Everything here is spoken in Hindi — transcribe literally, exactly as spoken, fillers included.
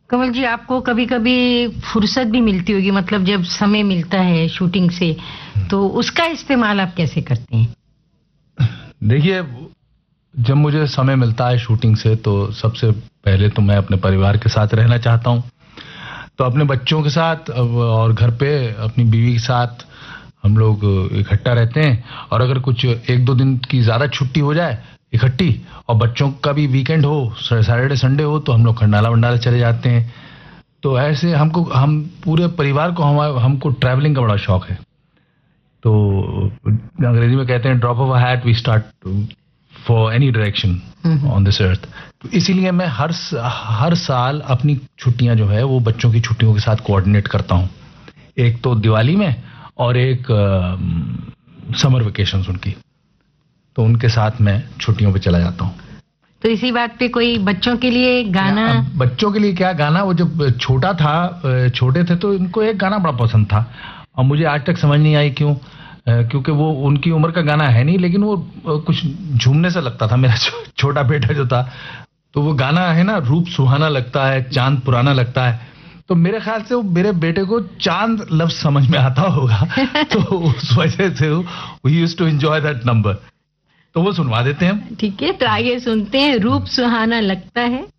कमल जी, आपको कभी कभी फुर्सत भी मिलती होगी, मतलब जब समय मिलता है शूटिंग से, तो उसका इस्तेमाल आप कैसे करते हैं? देखिए, जब मुझे समय मिलता है शूटिंग से तो सबसे पहले तो मैं अपने परिवार के साथ रहना चाहता हूं। तो अपने बच्चों के साथ और घर पे अपनी बीवी के साथ हम लोग इकट्ठा रहते हैं। और अगर कुछ एक दो दिन की ज्यादा छुट्टी हो जाए इकट्ठी, और बच्चों का भी वीकेंड हो, सैटरडे संडे हो, तो हम लोग खंडाला वंडाला चले जाते हैं। तो ऐसे हमको हम पूरे परिवार को हम हमको ट्रैवलिंग का बड़ा शौक है। तो अंग्रेजी में कहते हैं drop of a hat we start for any direction on this earth. तो इसीलिए मैं हर हर साल अपनी छुट्टियां जो है वो बच्चों की छुट्टियों के साथ कोऑर्डिनेट करता हूं। एक तो दिवाली में और एक समर वेकेशंस उनकी, तो उनके साथ मैं छुट्टियों पे चला जाता हूं। तो इसी बात पे कोई बच्चों के लिए गाना? बच्चों के लिए क्या गाना, वो जब छोटा था छोटे थे तो इनको एक गाना बड़ा पसंद था और मुझे आज तक समझ नहीं आई क्यों, क्योंकि वो उनकी उम्र का गाना है नहीं, लेकिन वो कुछ झूमने से लगता था। मेरा छोटा बेटा जो था, तो वो गाना है ना, रूप सुहाना लगता है चांद पुराना लगता है। तो मेरे ख्याल से वो मेरे बेटे को चांद लफ्ज समझ में आता होगा तो उस वजह से वो used to enjoy that number. तो वो सुनवा देते हैं। ठीक है, तो आइए सुनते हैं, रूप सुहाना लगता है।